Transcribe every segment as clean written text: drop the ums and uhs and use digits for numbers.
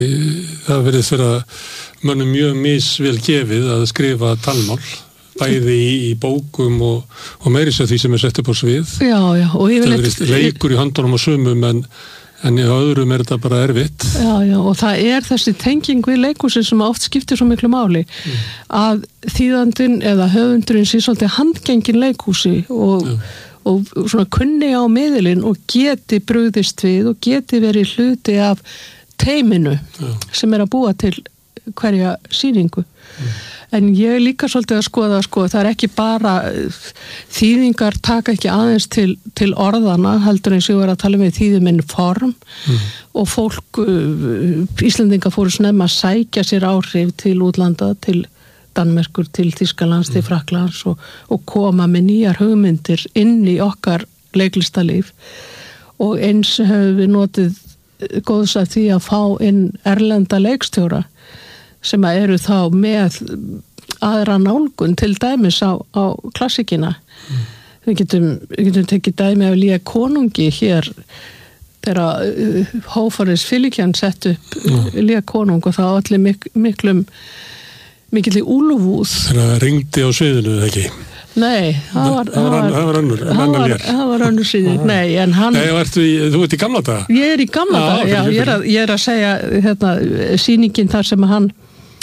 Það verið fyrir að mönnum mjög misvel gefið að skrifa talmál, bæði í bókum og meiri sér því sem sett upp á svið. Já, og það verið leikur í höndunum og sumum en í öðrum þetta bara erfitt. Já, og það þessi tenging við leikhúsi sem oft skiptir svo miklu máli að þýðandinn eða höfundurinn sé svolítið handgengin leikhúsi og svona kunni á miðilinn og geti brugðist við og geti verið hluti af teiminu sem að búa til hverja sýningu. En ég líka svolítið að skoða, það ekki bara þýðingar taka ekki aðeins til orðana, heldur eins og ég var að tala með þýðuminn form og fólk, Íslendingar fóru snemma að sækja sér áhrif til útlanda, til Danmerkur, til Þýskalands, til Frakklands og koma með nýjar hugmyndir inn í okkar leiklistalíf og eins höfum við notið góðs að því að fá inn erlenda leikstjóra sem eru þá með aðra nálgun til dæmis á klassikina. Við getum tekið dæmi af Lía konungi hér þegar Hófaris Filikjan sett upp Lía konung og það allir mikilli úlfúð. Það ringdi á sviðinu, ekki? Nei, það var önnur síðan. Nei, en hann... Nei, þú ert í gamla daga? Ég í gamla daga, já. Ég að segja, sýningin þar sem hann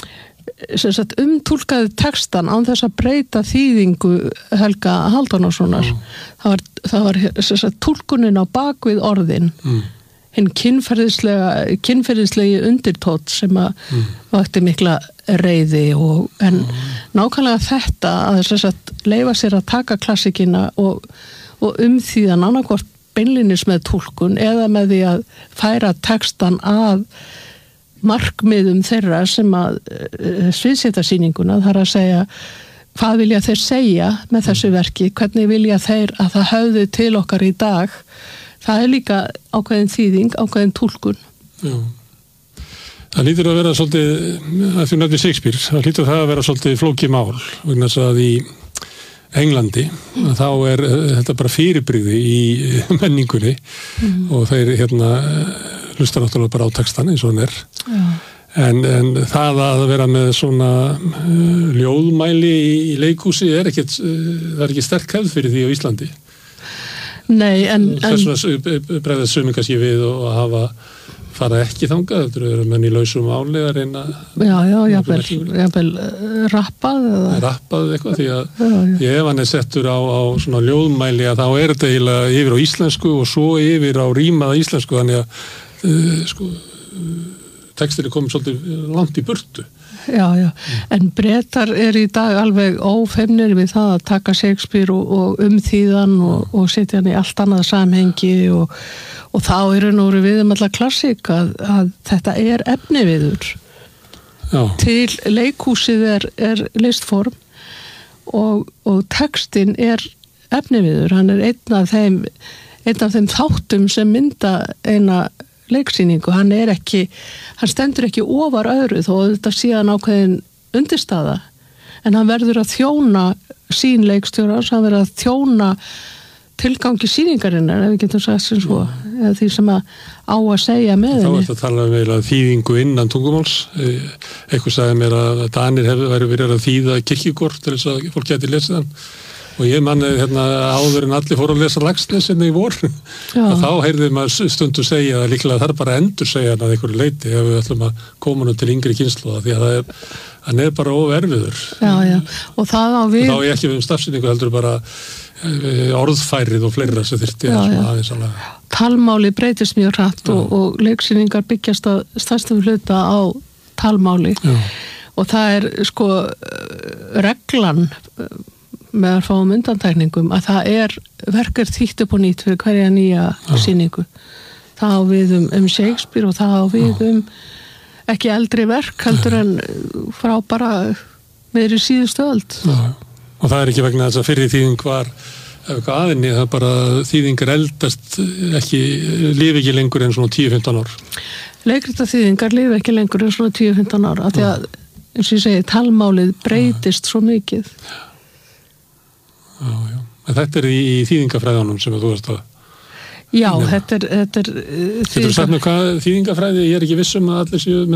umtúlkaði textan án þess að breyta þýðingu Helga Hálfdanarsonar. Það var túlkunin á bakvið orðin. Hinn kynferðislegi undirtótt sem að vakti mikla reiði en nákvæmlega þetta að leyfa sér að taka klassikina og umþýða annarkvort beinlínis með túlkun eða með því að færa textan að markmiðum þeirra sem að sviðsetja sýninguna, það að segja hvað vilja þeir segja með þessu verki, hvernig vilja þeir að það höfðu til okkar í dag. Það líka ákveðin þýðing, ákveðin túlkun. Já. Það lítur að vera svolítið, að þú nefnir Shakespeare, það lítur það að vera svolítið flókið mál, vegna þess að í Englandi, þá þetta bara fyrirbrigði í menningunni og þeir hlustar náttúrulega bara á textan eins og hann en það að vera með svona ljóðmæli í leikhúsi það ekki sterk hefð fyrir því á Íslandi. Nei, þess vegna bregðast sumir kannski við og fara ekki þangað, þetta eru menn í lausum áli að reyna jafnvel rappað eitthvað því að ef hann settur á svona ljóðmæli að þá þetta eiginlega yfir á íslensku og svo yfir á rímaða íslensku þannig að textir komið svolítið langt í burtu. Já, en Bretar í dag alveg ófeimnir við það að taka Shakespeare og umþýðan og setja hann í allt annað samhengi og þá nú við allar klassík að þetta efniviður. Til leikhúsið listform og textin efniviður, hann einn af þeim þáttum sem mynda eina leiksýningu, hann stendur ekki ofar öðru þó þetta síðan ákveðin undirstaða en hann verður að þjóna sín leikstjórans, hann verður að þjóna tilgangi sýningarinnar ef við getum sagt sem svo eða því sem að segja með henni. Þá að tala þýðingu innan tungumáls eitthvað sagði mér að Danir væru verið að þýða kirkjugor til þess að fólk geti lesið hann og ég manni áður en allir fóru að lesa Laxness í vor þá heyrði maður stundu segja að líklega þarf bara að endur segja hann að einhverju leiti ef við ætlum að koma nú til yngri kynslóða því að hann bara oferviður. Og það á við... Þá ekki við stafsynningu heldur bara orðfærið og fleira sem þyrfti aðeins alveg. Talmáli breytist mjög hratt og leiksýningar byggjast að stærstum hluta á talmáli og það reglan með að fáum undantekningum að það verkar þýtt upp og nýtt fyrir hverja nýja sýningu. Það á við Shakespeare og það á við ekki eldri verk heldur en frá bara meðri síðustu öld. Og það ekki vegna þess að fyrri þýðing var eitthvað aðinni, það bara þýðingar eldast lifi ekki lengur en svona 10-15 ár. Leikrita þýðingar lifi ekki lengur en svona 10-15 ár af því að, eins og ég segi, talmálið breytist svo mikið. Já. En þetta í þýðingafræðunum sem þú veist að... Já, þetta er Getur þú sagt mér hvað þýðingafræði, ég er ekki viss um að allir séu með